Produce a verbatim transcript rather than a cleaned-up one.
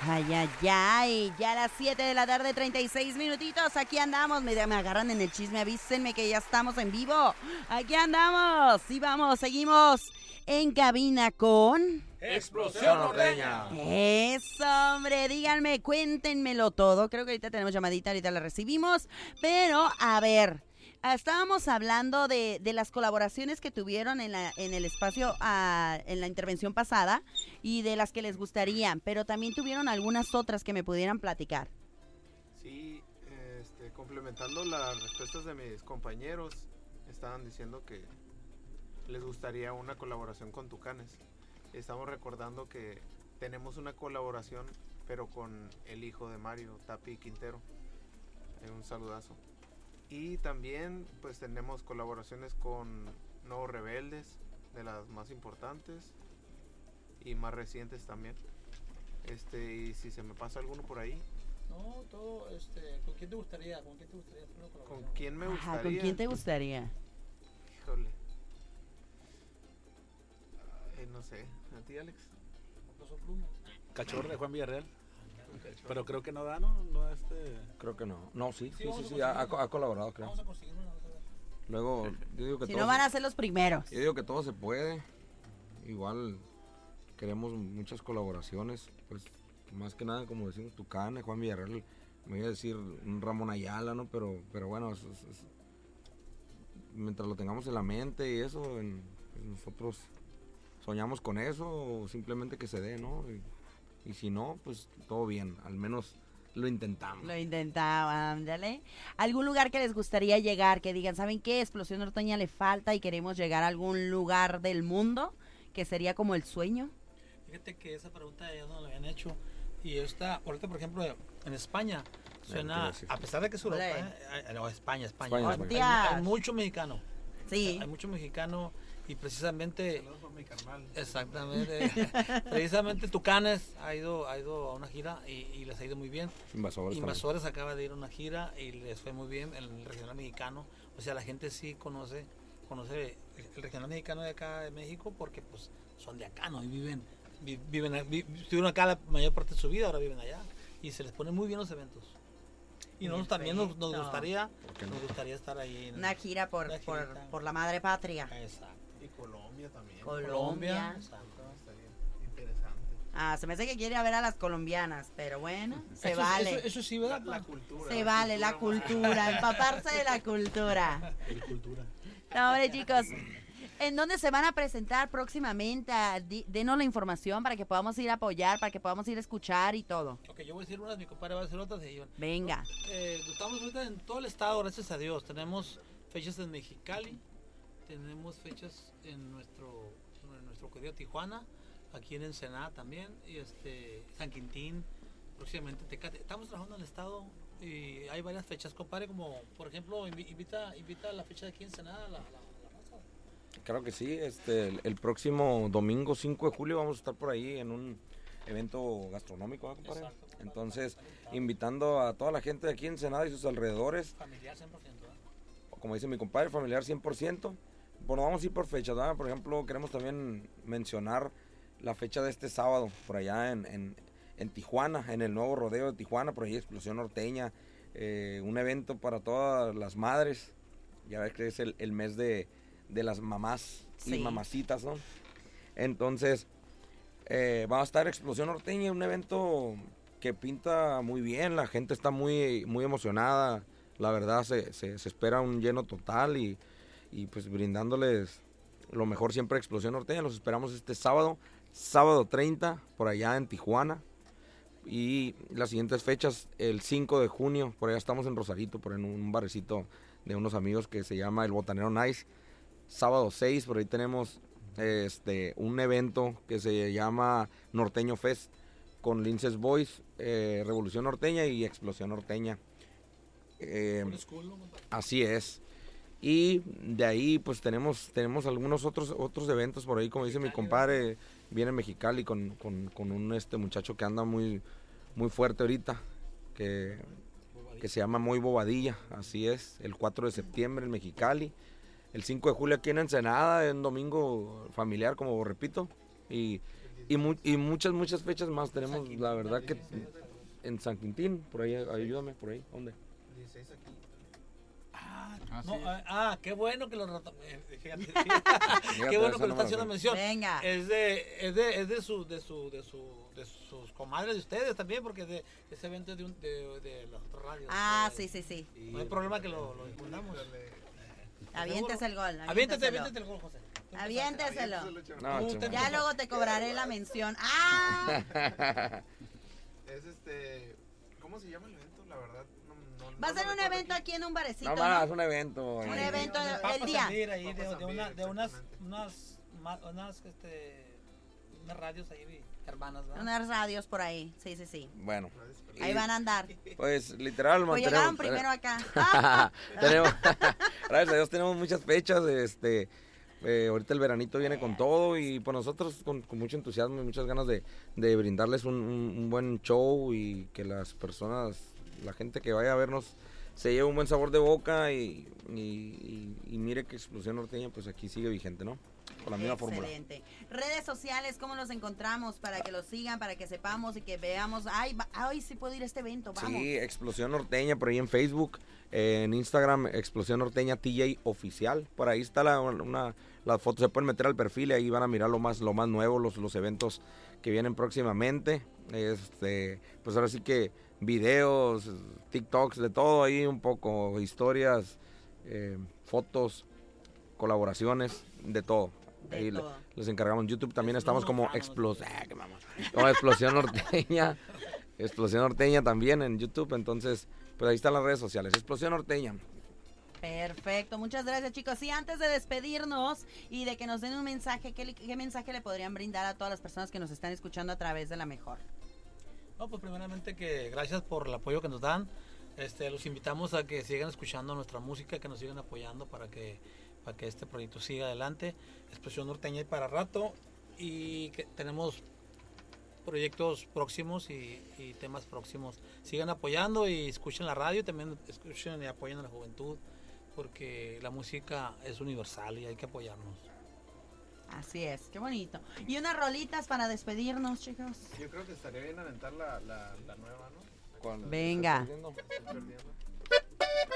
Ay, ay, ay, ya a las siete de la tarde, treinta y seis minutitos, aquí andamos, me, me agarran en el chisme, avísenme que ya estamos en vivo, aquí andamos, y vamos, seguimos en cabina con... Explosión Norteña. Eso, hombre, díganme, cuéntenmelo todo, creo que ahorita tenemos llamadita, ahorita la recibimos, pero a ver... Estábamos hablando de, de las colaboraciones que tuvieron en, la, en el espacio, uh, en la intervención pasada y de las que les gustarían, pero también tuvieron algunas otras que me pudieran platicar. Sí, este, complementando las respuestas de mis compañeros, estaban diciendo que les gustaría una colaboración con Tucanes. Estamos recordando que tenemos una colaboración, pero con el hijo de Mario, Tapi Quintero. Eh, un saludazo. Y también pues tenemos colaboraciones con Nuevos Rebeldes, de las más importantes y más recientes también. Este, y si se me pasa alguno por ahí. No, todo, este, ¿con quién te gustaría? ¿Con quién te gustaría hacer una ¿Con colaboración? quién me gustaría? Ajá, ¿con quién te gustaría? Híjole. Ay, no sé. ¿A ti, Alex? Los plumas. Cachorro de Juan Villarreal. Pero creo que no da, ¿no? No este... Creo que no. No, sí, Sí, sí, vamos sí, a sí, ha, conseguirlo. ha colaborado, creo. Vamos a conseguir una. Vamos a ver. Luego, yo digo que Si todo, no van a ser los primeros. yo digo que todo se puede. Igual queremos muchas colaboraciones, pues más que nada, como decimos, Tucane, Juan Villarreal, me iba a decir un Ramón Ayala, ¿no? Pero, pero bueno, es- es- es- mientras lo tengamos en la mente y eso, en- pues nosotros soñamos con eso, o simplemente que se dé, ¿no? Y, y si no, pues todo bien, al menos lo intentamos. Lo intentaba, ándale. ¿Algún lugar que les gustaría llegar? Que digan, ¿saben qué? Explosión Norteña le falta y queremos llegar a algún lugar del mundo, que sería como el sueño. Fíjate que esa pregunta ya no la habían hecho. Y esta, ahorita por ejemplo, en España, suena, Sí, sí. a pesar de que es Europa, Ole. ¿eh? Ay, no, España, España. España, Hay- España. Hay, hay mucho mexicano. Sí. Hay mucho mexicano y precisamente, Saludos por mi carnal. exactamente, precisamente Tucanes ha ido, ha ido a una gira y, y les ha ido muy bien. Invasores también. Invasores acaba de ir a una gira y les fue muy bien en el regional mexicano. O sea, la gente sí conoce, conoce el, el regional mexicano de acá de México porque pues son de acá, ¿no? Y viven, vi- viven, vi- estuvieron acá la mayor parte de su vida, ahora viven allá. Y se les ponen muy bien los eventos. Y nosotros también nos, nos Perfecto. gustaría, qué no? nos gustaría estar ahí en Una gira por, Una por, girita. por la madre patria. Exacto. Y Colombia también. Colombia. Exacto. Estaría interesante. Ah, se me hace que quiere ver a las colombianas, pero bueno, se Eso- vale. Eso, eso sí, ¿verdad? La cultura. Se vale, la cultura, empaparse de la cultura. Cultura. No, hombre, chicos, ¿en dónde se van a presentar próximamente? Ah, di- Denos la información para que podamos ir a apoyar, para que podamos ir a escuchar y todo. Ok, yo voy a decir unas, mi compadre va a decir otras. Y yo- Venga. Eh, estamos ahorita en todo el estado, gracias a Dios. Tenemos fechas en Mexicali, tenemos fechas en nuestro, en nuestro querido Tijuana, aquí en Ensenada también, y este San Quintín, próximamente Tecate. Estamos trabajando en el estado y hay varias fechas, compadre, como por ejemplo, invi- invita, invita a la fecha de aquí en Ensenada, la, la, la raza. Claro que sí, este, el, el próximo domingo cinco de julio vamos a estar por ahí en un evento gastronómico, ¿eh, compadre? Exacto, compadre. Entonces, invitando a toda la gente de aquí en Ensenada y sus alrededores, Familiar cien por ciento, ¿eh? como dice mi compadre, familiar cien por ciento. Bueno, vamos a ir por fechas, ¿verdad? Por ejemplo, queremos también mencionar la fecha de este sábado, por allá en, en, en Tijuana, en el nuevo rodeo de Tijuana, por ahí Explosión Norteña, eh, un evento para todas las madres, ya ves que es el, el mes de, de las mamás y Sí. mamacitas, ¿no? Entonces, eh, va a estar Explosión Norteña, un evento que pinta muy bien, la gente está muy, muy emocionada, la verdad se, se, se espera un lleno total y, y pues brindándoles lo mejor siempre a Explosión Norteña. Los esperamos este sábado, sábado treinta, por allá en Tijuana. Y las siguientes fechas, el cinco de junio, por allá estamos en Rosarito, por en un barecito de unos amigos que se llama El Botanero Nice. Sábado seis, por ahí tenemos este un evento que se llama Norteño Fest con Linces Boys, eh, Revolución Norteña y Explosión Norteña. Eh, Full school, ¿no, compadre? Así es. Y de ahí pues tenemos tenemos algunos otros otros eventos por ahí, como dice mi Mexicali, compadre, viene Mexicali con, con, con un este muchacho que anda muy muy fuerte ahorita, que, que se llama Muy Bobadilla, así es, el cuatro de septiembre en Mexicali, el cinco de julio aquí en Ensenada, en domingo familiar, como repito, y Y, mu- y muchas, muchas fechas más tenemos, la verdad que en San Quintín, por ahí, ayúdame, por ahí, ¿dónde? dieciséis aquí. Ah, Ah, no, sí. ah, ah, qué bueno que lo reto- eh, fíjate, sí. Fíjate, Qué bueno esa que no lo me está haciendo la mención. Venga. Es de, es de, es de su, de su, de su, de sus comadres de ustedes también, porque de, ese evento es de, un, de, de las otras radios. Ah, Eh, sí, sí, sí. No hay problema que lo, lo difundamos. Aviéntese el gol. Aviéntate, aviénteselo. aviéntate el gol, José. Tú Aviénteselo. No, Tú chamo. te- Ya luego te cobraré la mención. ¡Ah! Es este. ¿Cómo se llama el evento? La verdad, no. no Va a no ser lo un recuerdo evento aquí. aquí en un barecito, No ¿no? más, es un evento. Un eh. evento el Papas día. Zambir ahí, de, Papas de, una, Zambir, de unas, exactamente. unas, ma- unas, este, unas radios ahí hermanas, ¿verdad? Unas radios por ahí. Sí, sí, sí. Bueno, Ahí van a andar. pues literal, Pues mantenemos- llegaron primero acá. tenemos, gracias a Dios tenemos muchas fechas, este, eh, ahorita el veranito viene con todo y pues nosotros con, con mucho entusiasmo y muchas ganas de, de brindarles un, un- un buen show y que las personas, la gente que vaya a vernos se lleve un buen sabor de boca y, y, y- y mire que Explosión Norteña pues aquí sigue vigente, ¿no? Con la misma fórmula. Excelente. Redes sociales, ¿cómo los encontramos? Para que los sigan, para que sepamos y que veamos. Ay, va- ay sí puedo ir a este evento, vamos. Sí, Explosión Norteña por ahí en Facebook, eh, en Instagram, Explosión Norteña T J Oficial. Por ahí está la, una, la foto, se pueden meter al perfil y ahí van a mirar lo más, lo más nuevo, los, los eventos que vienen próximamente. Este, pues ahora sí que videos, TikToks, de todo ahí un poco, historias, eh, fotos, colaboraciones, de todo. De Ahí le- todo. les encargamos. En YouTube también Eso estamos no como nos Explos gana, ah, qué mamón. Como Explosión Norteña. Explosión Norteña también en YouTube. Entonces, pues ahí están las redes sociales. Explosión Norteña. Perfecto, muchas gracias chicos. Y antes de despedirnos y de que nos den un mensaje, ¿qué, le- qué mensaje le podrían brindar a todas las personas que nos están escuchando a través de La Mejor? No, pues primeramente que gracias por el apoyo que nos dan. Este, los invitamos a que sigan escuchando nuestra música, que nos sigan apoyando para que, para que este proyecto siga adelante. Explosión Norteña y para rato. Y que tenemos proyectos próximos y, y temas próximos. Sigan apoyando y escuchen la radio, también escuchen y apoyen a la juventud, porque la música es universal y hay que apoyarnos. Así es, qué bonito. Y unas rolitas para despedirnos, chicos. Yo creo que estaría bien aventar la, la, la nueva, ¿no? ¿Cuál? Venga. ¿Estás perdiendo? Estoy perdiendo.